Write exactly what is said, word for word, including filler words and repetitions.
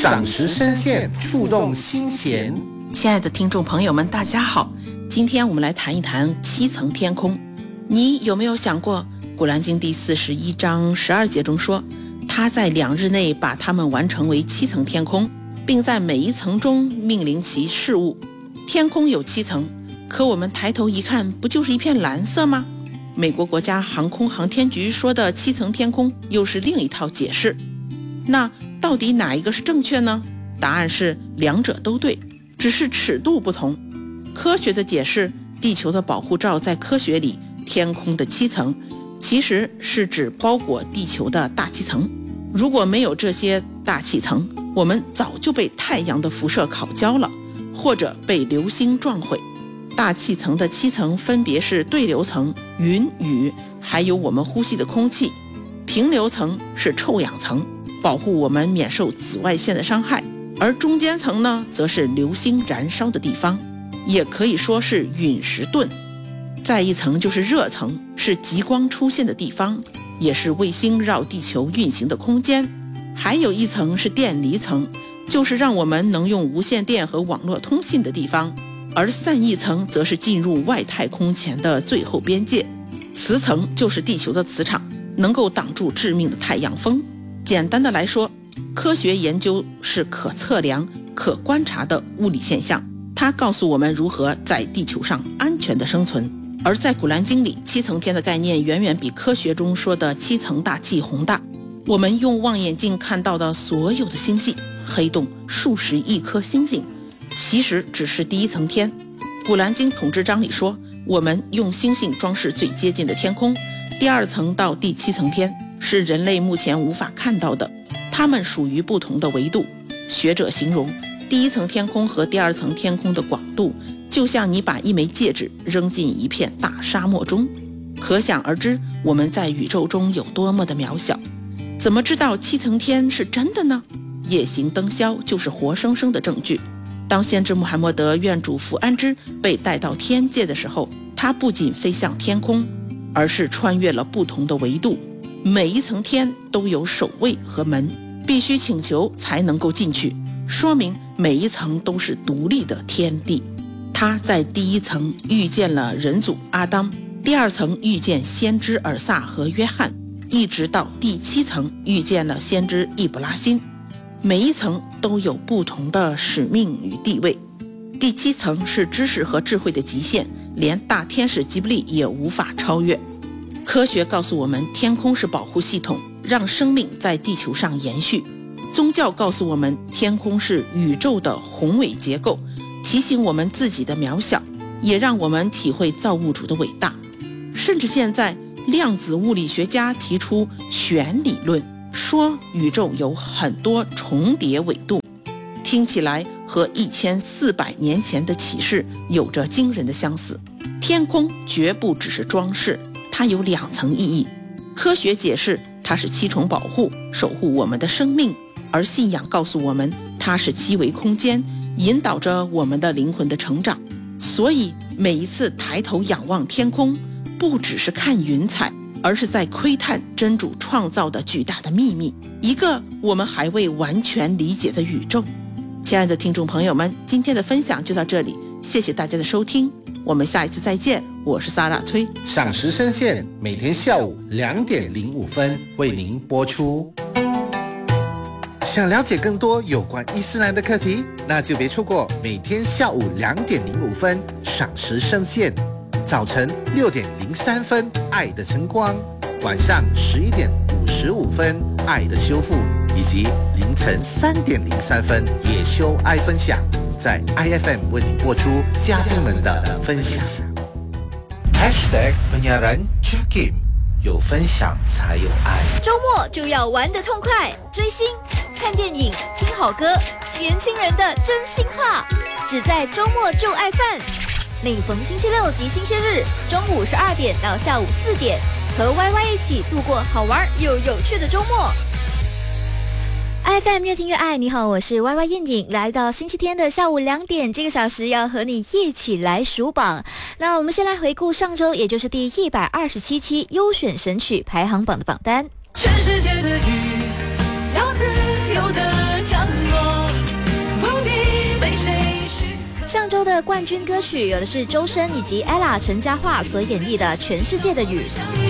赏时深陷，触动心弦。 亲爱的听众朋友们，大家好，今天我们来谈一谈七层天空。你有没有想过，古兰经第四十一章十二节中说，他在两日内把它们完成为七层天空，并在每一层中命令其事物。天空有七层，可我们抬头一看，不就是一片蓝色吗？美国国家航空航天局说的七层天空又是另一套解释。那到底哪一个是正确呢？答案是两者都对，只是尺度不同。科学的解释，地球的保护罩在科学里，天空的七层其实是指包裹地球的大气层。如果没有这些大气层，我们早就被太阳的辐射烤焦了，或者被流星撞毁。大气层的七层分别是对流层、云、雨，还有我们呼吸的空气。平流层是臭氧层，保护我们免受紫外线的伤害，而中间层呢，则是流星燃烧的地方，也可以说是陨石盾。再一层就是热层，是极光出现的地方，也是卫星绕地球运行的空间。还有一层是电离层，就是让我们能用无线电和网络通信的地方。而散逸层则是进入外太空前的最后边界。磁层就是地球的磁场，能够挡住致命的太阳风。简单的来说，科学研究是可测量、可观察的物理现象，它告诉我们如何在地球上安全的生存。而在古兰经里，七层天的概念远远比科学中说的七层大气宏大。我们用望远镜看到的所有的星系、黑洞、数十亿颗星星，其实只是第一层天。古兰经统治章里说，我们用星星装饰最接近的天空，第二层到第七层天是人类目前无法看到的，它们属于不同的维度。学者形容第一层天空和第二层天空的广度，就像你把一枚戒指扔进一片大沙漠中，可想而知我们在宇宙中有多么的渺小。怎么知道七层天是真的呢？夜行灯宵就是活生生的证据。当先知穆罕默德愿主福安之被带到天界的时候，他不仅飞向天空，而是穿越了不同的维度。每一层天都有守卫和门，必须请求才能够进去，说明每一层都是独立的天地。他在第一层遇见了人祖阿当，第二层遇见先知尔撒和约翰，一直到第七层遇见了先知易卜拉欣。每一层都有不同的使命与地位。第七层是知识和智慧的极限，连大天使吉布利也无法超越。科学告诉我们，天空是保护系统，让生命在地球上延续。宗教告诉我们，天空是宇宙的宏伟结构，提醒我们自己的渺小，也让我们体会造物主的伟大。甚至现在，量子物理学家提出弦理论，说宇宙有很多重叠纬度，听起来和一千四百年前的启示有着惊人的相似。天空绝不只是装饰，它有两层意义。科学解释它是七重保护，守护我们的生命，而信仰告诉我们它是七维空间，引导着我们的灵魂的成长。所以每一次抬头仰望天空，不只是看云彩，而是在窥探真主创造的巨大的秘密，一个我们还未完全理解的宇宙。亲爱的听众朋友们，今天的分享就到这里，谢谢大家的收听，我们下一次再见，我是萨拉崔。 赏时深陷，每天下午两点零五分为您播出。想了解更多有关伊斯兰的课题，那就别错过每天下午两点零五分赏时深陷，早晨六点零三分爱的晨光，晚上十一点五十五分爱的修复，以及凌晨三点零三分也修爱分享，在 I F M 为你播出嘉宾们的分享。Hashtag penyiaran Jakim， 有分享才有爱。 周末就要玩得痛快，追星、看电影、听好歌，年轻人的真心话，只在周末就爱饭。每逢星期六及星期日中午十二点到下午四点，和 Y Y 一起度过好玩又有趣的周末。I F M 越听越爱，你好，我是 Y Y 燕颖，来到星期天的下午两点，这个小时要和你一起来数榜。那我们先来回顾上周，也就是第一百二十七期优选神曲排行榜的榜单。 全世界的雨要自由的降落， 周的冠军歌曲有的是周深以及 ella 陈嘉桦所演绎的《全世界的雨》。